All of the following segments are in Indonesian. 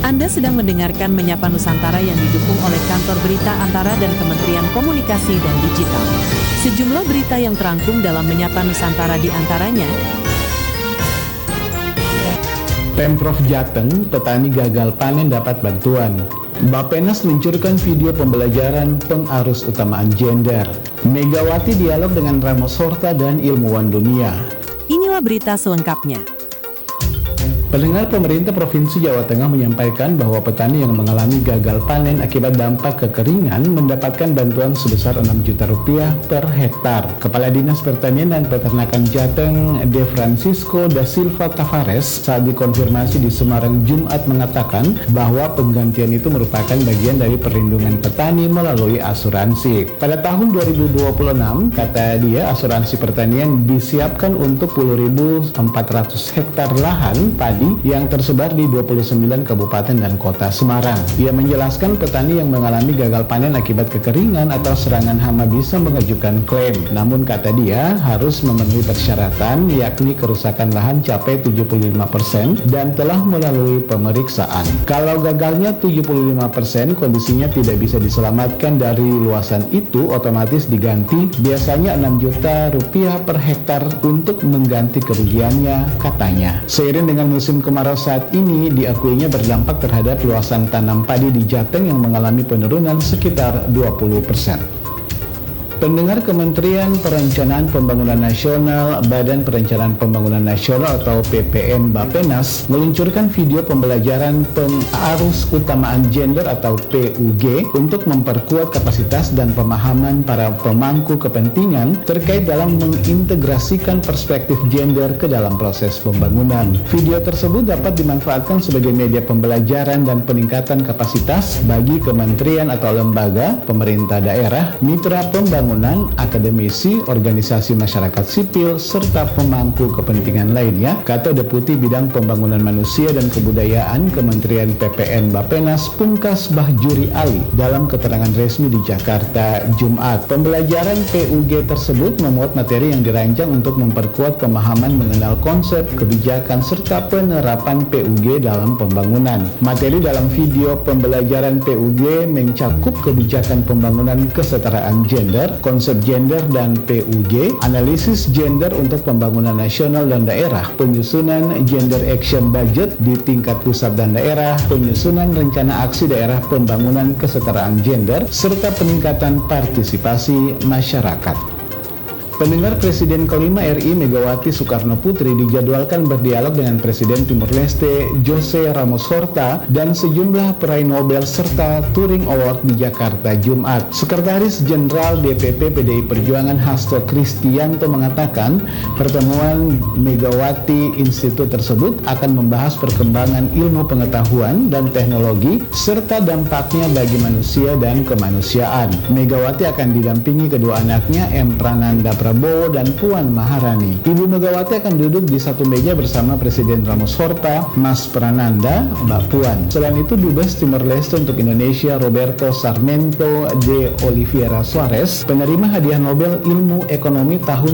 Anda sedang mendengarkan Menyapa Nusantara yang didukung oleh Kantor Berita Antara dan Kementerian Komunikasi dan Digital. Sejumlah berita yang terangkum dalam Menyapa Nusantara di antaranya: Pemprov Jateng, petani gagal panen dapat bantuan. Bappenas meluncurkan video pembelajaran pengarus utamaan gender. Megawati dialog dengan Ramos Horta dan ilmuwan dunia. Inilah berita selengkapnya. Pendengar, pemerintah Provinsi Jawa Tengah menyampaikan bahwa petani yang mengalami gagal panen akibat dampak kekeringan mendapatkan bantuan sebesar 6 juta rupiah per hektar. Kepala Dinas Pertanian dan Peternakan Jateng, De Francisco da Silva Tavares, saat dikonfirmasi di Semarang Jumat mengatakan bahwa penggantian itu merupakan bagian dari perlindungan petani melalui asuransi. Pada tahun 2026, kata dia, asuransi pertanian disiapkan untuk 10.400 hektar lahan padi yang tersebar di 29 kabupaten dan kota Semarang. Ia menjelaskan petani yang mengalami gagal panen akibat kekeringan atau serangan hama bisa mengajukan klaim. Namun kata dia harus memenuhi persyaratan, yakni kerusakan lahan capai 75% dan telah melalui pemeriksaan. Kalau gagalnya 75%, kondisinya tidak bisa diselamatkan dari luasan itu, otomatis diganti, biasanya 6 juta rupiah per hektar untuk mengganti kerugiannya, katanya. Seiring dengan musim kemarau saat ini, diakuinya berdampak terhadap luasan tanam padi di Jateng yang mengalami penurunan sekitar 20%. Pendengar, Kementerian Perencanaan Pembangunan Nasional, Badan Perencanaan Pembangunan Nasional atau PPN Bappenas meluncurkan video pembelajaran pengarus utamaan gender atau PUG untuk memperkuat kapasitas dan pemahaman para pemangku kepentingan terkait dalam mengintegrasikan perspektif gender ke dalam proses pembangunan. Video tersebut dapat dimanfaatkan sebagai media pembelajaran dan peningkatan kapasitas bagi kementerian atau lembaga, pemerintah daerah, mitra pembangunan, akademisi, organisasi masyarakat sipil, serta pemangku kepentingan lainnya, kata Deputi Bidang Pembangunan Manusia dan Kebudayaan Kementerian PPN Bappenas Pungkas Bahjuri Ali dalam keterangan resmi di Jakarta Jumat. Pembelajaran PUG tersebut memuat materi yang dirancang untuk memperkuat pemahaman mengenal konsep, kebijakan, serta penerapan PUG dalam pembangunan. Materi dalam video pembelajaran PUG mencakup kebijakan pembangunan kesetaraan gender, konsep gender dan PUG, analisis gender untuk pembangunan nasional dan daerah, penyusunan gender action budget di tingkat pusat dan daerah, penyusunan rencana aksi daerah pembangunan kesetaraan gender, serta peningkatan partisipasi masyarakat. Pendengar, Presiden kelima RI Megawati Soekarno Putri dijadwalkan berdialog dengan Presiden Timor Leste Jose Ramos Horta dan sejumlah peraih Nobel serta Turing Award di Jakarta Jumat. Sekretaris Jenderal DPP PDI Perjuangan Hasto Kristianto mengatakan pertemuan Megawati Institut tersebut akan membahas perkembangan ilmu pengetahuan dan teknologi serta dampaknya bagi manusia dan kemanusiaan. Megawati akan didampingi kedua anaknya M. Prananda Prabowo dan Puan Maharani. Ibu Megawati akan duduk di satu meja bersama Presiden Ramos Horta, Mas Prananda, Mbak Puan. Selain itu, Dubes Timor Leste untuk Indonesia Roberto Sarmento de Oliveira Soares, penerima hadiah Nobel Ilmu Ekonomi tahun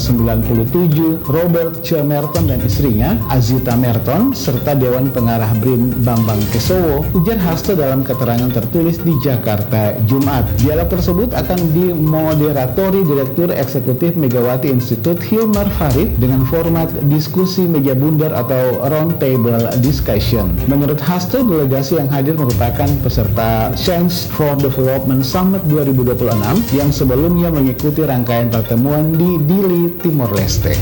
1997, Robert C. Merton dan istrinya Azita Merton, serta Dewan Pengarah BRIN Bambang Kesowo, ujar Hasto dalam keterangan tertulis di Jakarta Jumat. Dialog tersebut akan dimoderatori Direktur Eksekutif Megawati Institute Hilmar Farid dengan format diskusi meja bundar atau round table discussion. Menurut Hasto, delegasi yang hadir merupakan peserta Chance for Development Summit 2026 yang sebelumnya mengikuti rangkaian pertemuan di Dili, Timor Leste.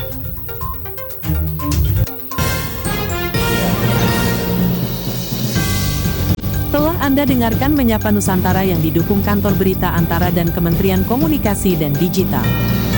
Telah Anda dengarkan Menyapa Nusantara yang didukung Kantor Berita Antara dan Kementerian Komunikasi dan Digital.